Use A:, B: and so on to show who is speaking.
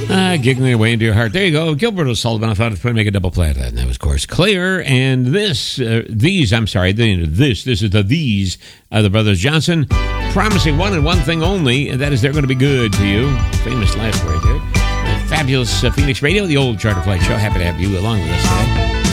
A: Giggling away into your heart. There you go. Gilbert O'Sullivan. I thought I'd make a double play of that. And that was, of course, Claire. And this is the Brothers Johnson, promising one and one thing only, and that is they're going to be good to you. Famous last word there. Fabulous Phoenix Radio, the old Charter Flight Show. Happy to have you along with us today.